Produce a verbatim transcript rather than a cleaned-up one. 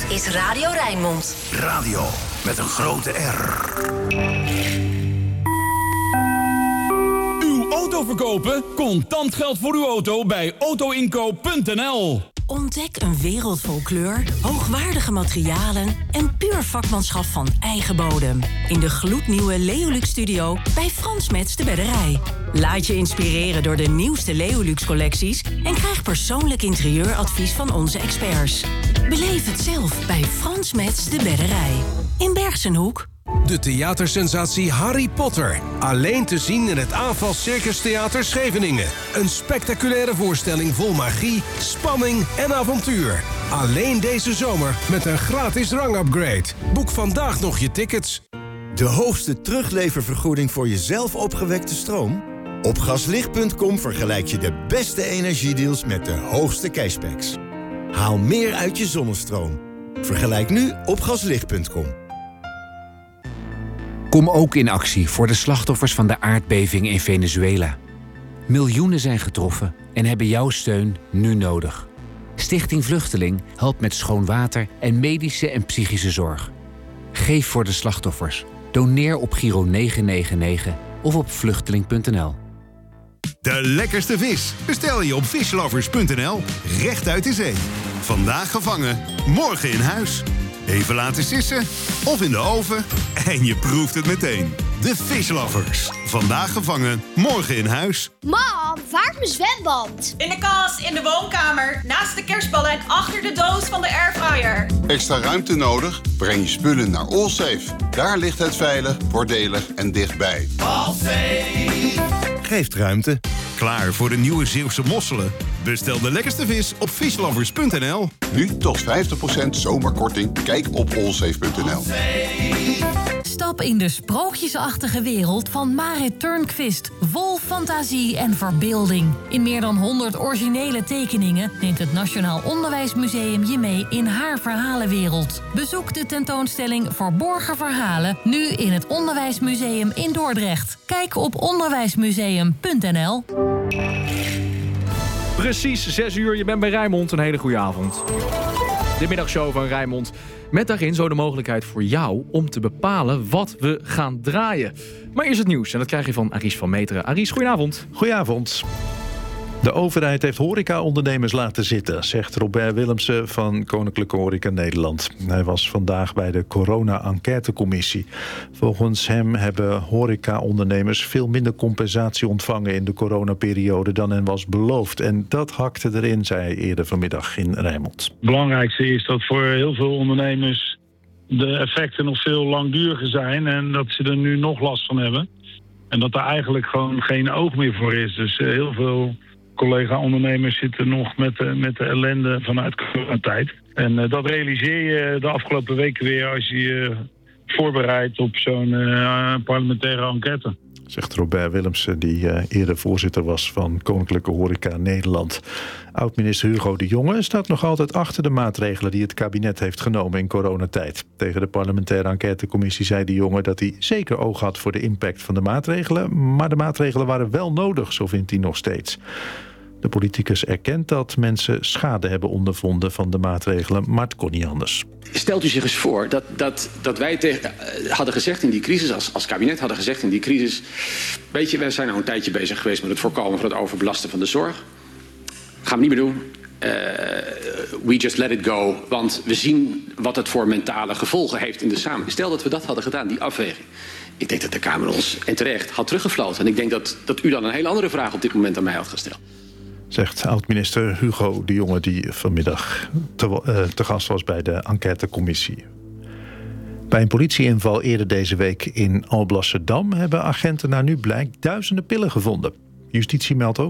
is Radio Rijnmond. Radio met een grote R. Uw auto verkopen? Contant geld voor uw auto bij autoinkoop punt n l. Ontdek een wereld vol kleur, hoogwaardige materialen en puur vakmanschap van eigen bodem. In de gloednieuwe Leolux Studio bij Frans Metz de Bedderij. Laat je inspireren door de nieuwste Leolux collecties en krijg persoonlijk interieuradvies van onze experts. Beleef het zelf bij Frans Metz de Bedderij. In Bergsenhoek. De theatersensatie Harry Potter. Alleen te zien in het Aanval Circus Theater Scheveningen. Een spectaculaire voorstelling vol magie, spanning en avontuur. Alleen deze zomer met een gratis rangupgrade. Boek vandaag nog je tickets. De hoogste terugleververgoeding voor je zelf opgewekte stroom? Op gaslicht punt com vergelijk je de beste energiedeals met de hoogste cashbacks. Haal meer uit je zonnestroom. Vergelijk nu op gaslicht punt com. Kom ook in actie voor de slachtoffers van de aardbeving in Venezuela. Miljoenen zijn getroffen en hebben jouw steun nu nodig. Stichting Vluchteling helpt met schoon water en medische en psychische zorg. Geef voor de slachtoffers. Doneer op Giro negen negen negen of op vluchteling punt n l. De lekkerste vis bestel je op fishlovers punt n l. Recht uit de zee. Vandaag gevangen, morgen in huis. Even laten sissen of in de oven en je proeft het meteen. De Fishlovers. Vandaag gevangen, morgen in huis. Mam, waar is mijn zwembad? In de kast, in de woonkamer, naast de kerstballen en achter de doos van de airfryer. Extra ruimte nodig? Breng je spullen naar Allsafe. Daar ligt het veilig, voordelig en dichtbij. Allsafe geeft ruimte. Klaar voor de nieuwe Zeeuwse mosselen? Bestel de lekkerste vis op fishlovers punt n l. Nu tot vijftig procent zomerkorting. Kijk op allsafe punt n l. Stap in de sprookjesachtige wereld van Marit Turnquist. Vol fantasie en verbeelding. In meer dan honderd originele tekeningen neemt het Nationaal Onderwijsmuseum je mee in haar verhalenwereld. Bezoek de tentoonstelling Verborgen Verhalen nu in het Onderwijsmuseum in Dordrecht. Kijk op onderwijsmuseum punt n l. Precies zes uur, je bent bij Rijnmond. Een hele goede avond. De middagshow van Rijnmond. Met daarin zo de mogelijkheid voor jou om te bepalen wat we gaan draaien. Maar eerst het nieuws en dat krijg je van Aries van Meteren. Aries, goedenavond. Goedenavond. De overheid heeft horecaondernemers laten zitten, zegt Robert Willemsen van Koninklijke Horeca Nederland. Hij was vandaag bij de corona-enquêtecommissie. Volgens hem hebben horecaondernemers veel minder compensatie ontvangen in de coronaperiode dan hen was beloofd. En dat hakte erin, zei hij eerder vanmiddag in Rijnmond. Het belangrijkste is dat voor heel veel ondernemers de effecten nog veel langduriger zijn en dat ze er nu nog last van hebben. En dat er eigenlijk gewoon geen oog meer voor is. Dus uh, heel veel collega-ondernemers zitten nog met de, met de ellende vanuit coronatijd. En uh, dat realiseer je de afgelopen weken weer als je je voorbereidt op zo'n uh, parlementaire enquête. Zegt Robert Willemsen, die uh, eerder voorzitter was van Koninklijke Horeca Nederland. Oud-minister Hugo de Jonge staat nog altijd achter de maatregelen die het kabinet heeft genomen in coronatijd. Tegen de parlementaire enquêtecommissie zei de Jonge dat hij zeker oog had voor de impact van de maatregelen. Maar de maatregelen waren wel nodig, zo vindt hij nog steeds. De politicus erkent dat mensen schade hebben ondervonden van de maatregelen, maar het kon niet anders. Stelt u zich eens voor dat, dat, dat wij tegen, uh, hadden gezegd in die crisis, als, als kabinet hadden gezegd in die crisis, weet je, wij zijn nou een tijdje bezig geweest met het voorkomen van het overbelasten van de zorg. Gaan we niet meer doen. Uh, we just let it go, want we zien wat het voor mentale gevolgen heeft in de samenleving. Stel dat we dat hadden gedaan, die afweging. Ik denk dat de Kamer ons, en terecht, had teruggefloten. En ik denk dat, dat u dan een hele andere vraag op dit moment aan mij had gesteld. Zegt oud-minister Hugo de Jonge, die vanmiddag te, uh, te gast was bij de enquêtecommissie. Bij een politieinval eerder deze week in Alblasserdam hebben agenten naar nu blijkt duizenden pillen gevonden. Justitie meldt ook